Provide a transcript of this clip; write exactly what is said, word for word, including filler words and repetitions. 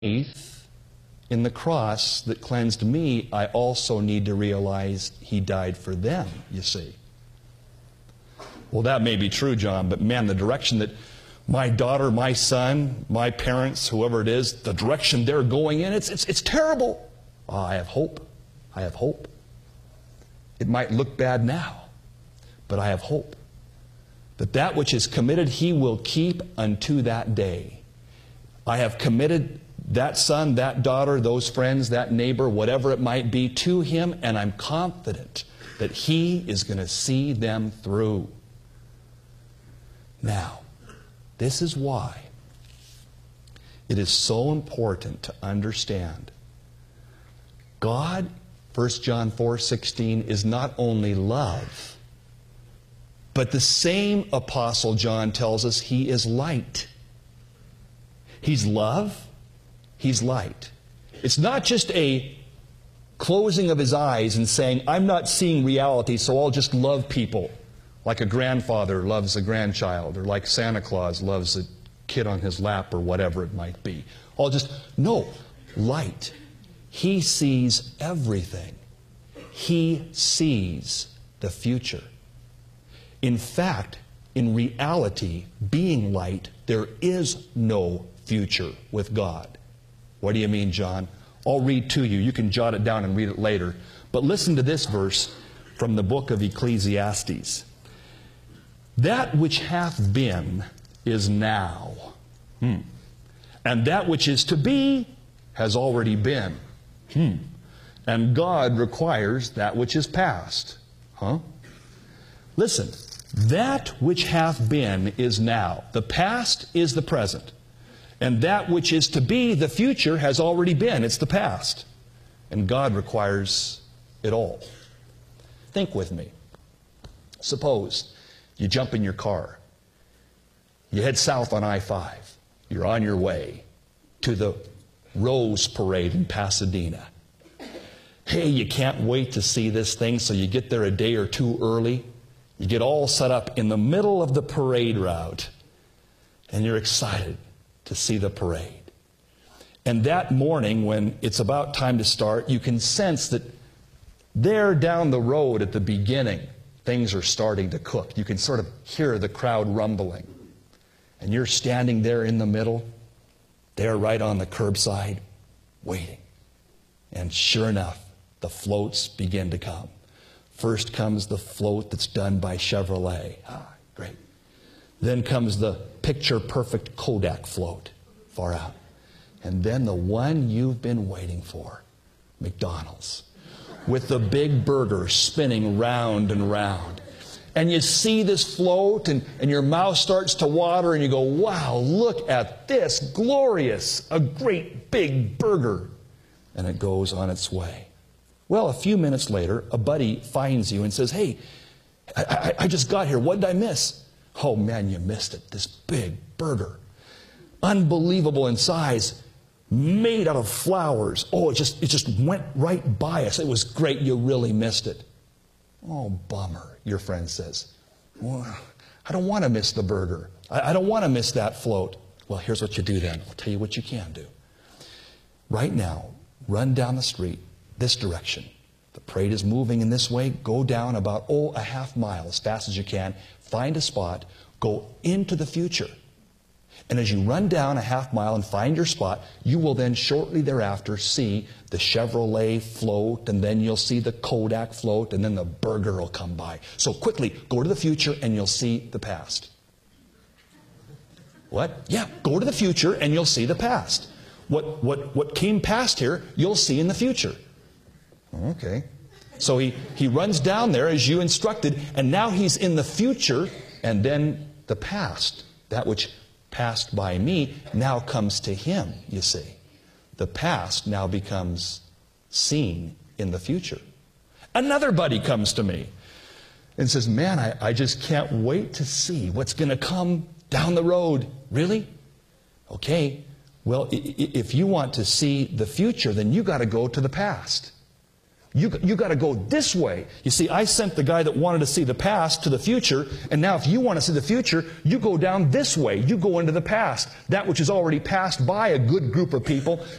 faith in the cross that cleansed me, I also need to realize He died for them, you see. Well, that may be true, John, but man, the direction that my daughter, my son, my parents, whoever it is, the direction they're going in, it's, it's, it's terrible. Oh, I have hope. I have hope. It might look bad now, but I have hope that that which is committed He will keep unto that day. I have committed that son, that daughter, those friends, that neighbor, whatever it might be, to Him, and I'm confident that He is going to see them through. Now, this is why it is so important to understand God, First John four sixteen, is not only love, but the same Apostle John tells us He is light. He's love, He's light. It's not just a closing of His eyes and saying, I'm not seeing reality, so I'll just love people. Like a grandfather loves a grandchild, or like Santa Claus loves a kid on his lap, or whatever it might be. I'll just, no, light. He sees everything. He sees the future. In fact, in reality, being light, there is no future with God. What do you mean, John? I'll read to you. You can jot it down and read it later. But listen to this verse from the book of Ecclesiastes. That which hath been is now. Hmm. And that which is to be has already been. Hmm. And God requires that which is past. Huh? Listen, that which hath been is now. The past is the present. And that which is to be, the future, has already been. It's the past. And God requires it all. Think with me. Suppose you jump in your car. You head south on I five. You're on your way to the Rose Parade in Pasadena. Hey, you can't wait to see this thing, so you get there a day or two early. You get all set up in the middle of the parade route, and you're excited to see the parade. And that morning, when it's about time to start, you can sense that there down the road at the beginning, things are starting to cook. You can sort of hear the crowd rumbling. And you're standing there in the middle, there right on the curbside, waiting. And sure enough, the floats begin to come. First comes the float that's done by Chevrolet. Ah, great. Then comes the picture-perfect Kodak float, far out. And then the one you've been waiting for, McDonald's, with the big burger spinning round and round. And you see this float, and, and your mouth starts to water, and you go, wow, look at this, glorious, a great big burger. And it goes on its way. Well, a few minutes later, a buddy finds you and says, hey, I, I, I just got here. What did I miss? Oh, man, you missed it. This big burger. Unbelievable in size. Made out of flowers. Oh, it just, it just went right by us. It was great. You really missed it. Oh, bummer, your friend says. Well, I don't want to miss the burger. I, I don't want to miss that float. Well, here's what you do then. I'll tell you what you can do. Right now, run down the street this direction. The parade is moving in this way. Go down about, oh, a half mile as fast as you can. Find a spot. Go into the future. And as you run down a half mile and find your spot, you will then shortly thereafter see the Chevrolet float, and then you'll see the Kodak float, and then the burger will come by. So quickly, go to the future and you'll see the past. What? Yeah, go to the future and you'll see the past. What, what, what came past here, you'll see in the future. Okay. So he, he runs down there as you instructed, and now he's in the future, and then the past, that which passed by me, now comes to him, you see. The past now becomes seen in the future. Another buddy comes to me and says, man, I, I just can't wait to see what's going to come down the road. Really? Okay. Well, if you want to see the future, then you got to go to the past. You, you got to go this way. You see, I sent the guy that wanted to see the past to the future, and now if you want to see the future, you go down this way. You go into the past. That which is already passed by a good group of people,